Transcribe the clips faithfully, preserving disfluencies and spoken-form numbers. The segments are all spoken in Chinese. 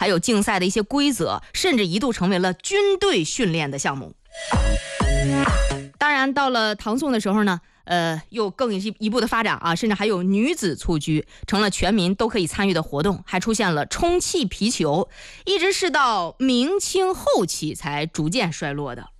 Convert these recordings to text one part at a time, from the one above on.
有竞赛的一些规则，甚至一度成为了军队训练的项目。当然到了唐宋的时候呢，呃，又更一步的发展啊，甚至还有女子蹴鞠，成了全民都可以参与的活动，还出现了充气皮球，一直是到明清后期才逐渐衰落的。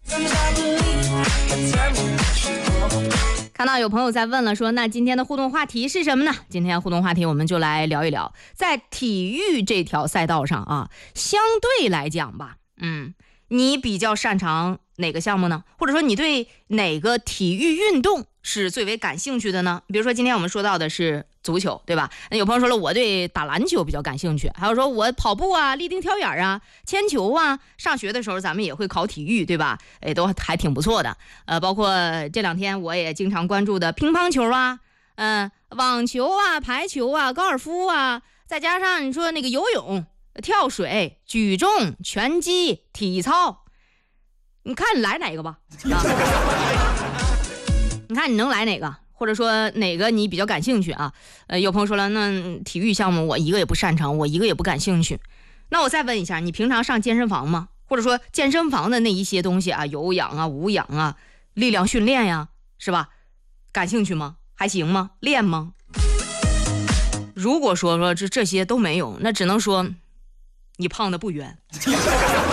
看到有朋友在问了，说那今天的互动话题是什么呢？今天互动话题我们就来聊一聊，在体育这条赛道上啊，相对来讲吧，嗯，你比较擅长哪个项目呢？或者说你对哪个体育运动是最为感兴趣的呢？比如说今天我们说到的是足球，对吧？那有朋友说了，我对打篮球比较感兴趣，还有说我跑步啊、立定跳远啊、铅球啊，上学的时候咱们也会考体育，对吧？哎，都还挺不错的。呃，包括这两天我也经常关注的乒乓球啊、嗯、呃、网球啊、排球啊、高尔夫啊，再加上你说那个游泳、跳水、举重、拳击、体操，你看你来哪个吧？啊、你看你能来哪个？或者说哪个你比较感兴趣啊？呃，有朋友说了，那体育项目我一个也不擅长，我一个也不感兴趣。那我再问一下，你平常上健身房吗？或者说健身房的那一些东西啊，有氧啊、无氧啊、力量训练呀，是吧？感兴趣吗？还行吗？练吗？如果说说这这些都没有，那只能说你胖的不冤。